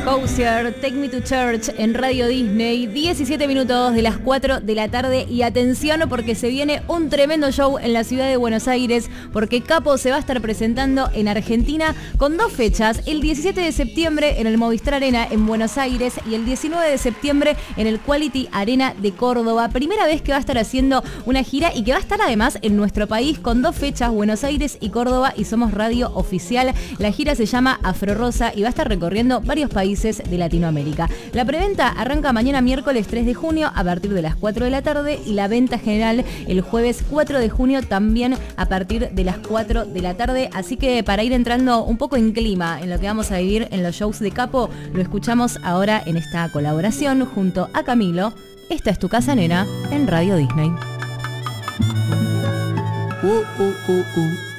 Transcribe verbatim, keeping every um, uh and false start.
Hozier, Take Me to Church en Radio Disney, diecisiete minutos de las cuatro de la tarde y atención porque se viene un tremendo show en la ciudad de Buenos Aires porque Capo se va a estar presentando en Argentina con dos fechas, el diecisiete de septiembre en el Movistar Arena en Buenos Aires y el diecinueve de septiembre en el Quality Arena de Córdoba. Primera vez que va a estar haciendo una gira y que va a estar además en nuestro país con dos fechas, Buenos Aires y Córdoba, y somos radio oficial. La gira se llama Afro Rosa y va a estar recorriendo varios países de Latinoamérica. La preventa arranca mañana miércoles tres de junio a partir de las cuatro de la tarde y la venta general el jueves cuatro de junio también a partir de las cuatro de la tarde. Así que para ir entrando un poco en clima en lo que vamos a vivir en los shows de Capo, lo escuchamos ahora en esta colaboración junto a Camilo. Esta es tu casa, nena, en Radio Disney. Uh, uh, uh, uh.